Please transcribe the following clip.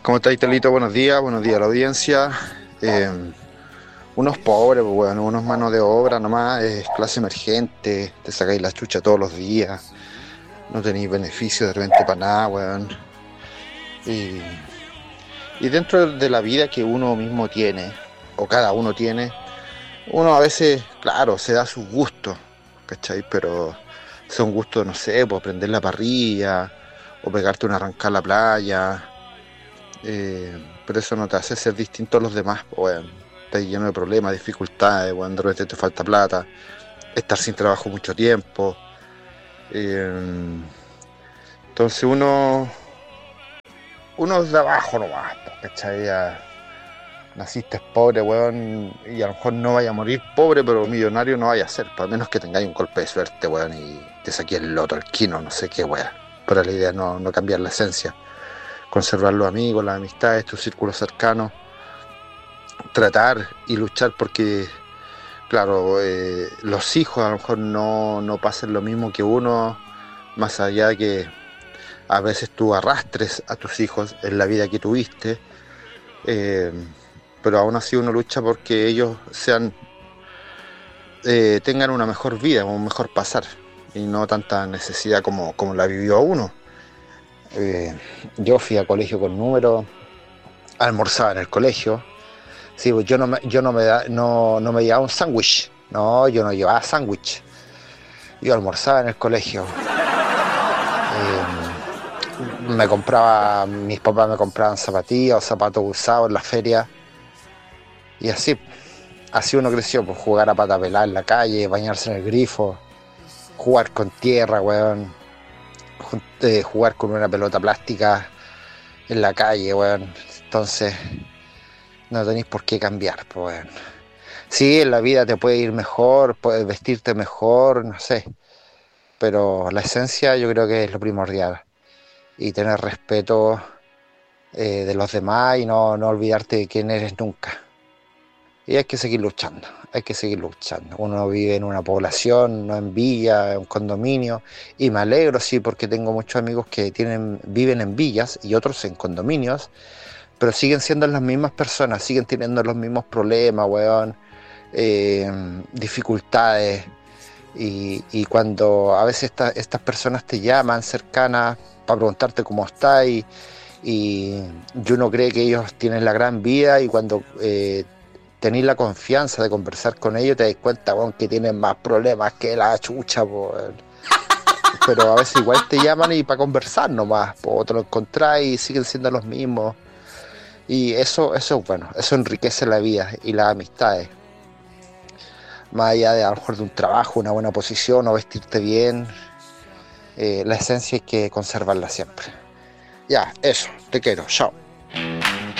¿Cómo estáis, Telito? Buenos días a la audiencia. Eh, Unos pobres, pues, bueno, unos manos de obra nomás, clase emergente, te sacáis la chucha todos los días, no tenéis beneficio de repente para nada, weón. Y, y dentro de la vida que uno mismo tiene, o cada uno tiene, uno a veces, claro, se da sus gustos, ¿cachai? Pero son gustos, no sé, pues prender la parrilla, o pegarte una arrancada a la playa. Pero eso no te hace ser distinto a los demás, po, weón. Estás lleno de problemas, dificultades, weón. De repente te falta plata, estar sin trabajo mucho tiempo. eh, entonces uno es de abajo nomás, po, ¿cachai? Ya naciste pobre, weón, y a lo mejor no vaya a morir pobre, pero millonario no vaya a ser, por menos que tengáis un golpe de suerte, weón, y te saqué el loto, el quino, no sé qué, weón. Pero la idea es no cambiar la esencia, conservar los amigos, las amistades, tu círculo cercano, tratar y luchar porque, claro, los hijos a lo mejor no pasen lo mismo que uno, más allá de que a veces tú arrastres a tus hijos en la vida que tuviste, eh, pero aún así uno lucha porque ellos tengan una mejor vida, un mejor pasar y no tanta necesidad como la vivió uno. Eh, yo fui a colegio con números, almorzaba en el colegio. Sí, pues yo no me llevaba un sándwich. No, yo no llevaba sándwich. Yo almorzaba en el colegio. Mis papás me compraban zapatillas o zapatos usados en la feria. Y así uno creció, pues jugar a pata pelada en la calle, bañarse en el grifo, jugar con tierra, weón. Jugar con una pelota plástica en la calle, weón. Entonces, no tenéis por qué cambiar, pues, weón. Sí, en la vida te puede ir mejor, puedes vestirte mejor, no sé, pero la esencia yo creo que es lo primordial y tener respeto de los demás y no olvidarte de quién eres nunca. Y hay que seguir luchando, hay que seguir luchando. Uno vive en una población, no en villa, en un condominio, y me alegro, sí, porque tengo muchos amigos que viven en villas y otros en condominios, pero siguen siendo las mismas personas, siguen teniendo los mismos problemas, weón, dificultades. Y cuando a veces estas personas te llaman cercanas para preguntarte cómo estás y uno cree que ellos tienen la gran vida y cuando tenéis la confianza de conversar con ellos te das cuenta, bueno, que tienen más problemas que la chucha, po. Pero a veces igual te llaman y para conversar nomás, po, te lo encontráis y siguen siendo los mismos y eso es bueno, eso enriquece la vida y las amistades. Más allá de a lo mejor de un trabajo, una buena posición o vestirte bien, la esencia hay que conservarla siempre. Ya, eso, te quiero, chao.